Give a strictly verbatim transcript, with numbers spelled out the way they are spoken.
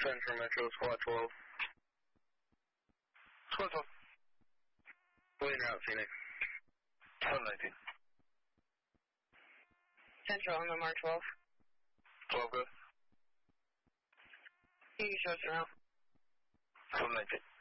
Central Metro, Squad twelve. Squad twelve. Waiting out, Phoenix. twelve nineteen. Central on the Mark twelve. twelve good. You can show us around. twelve nineteen.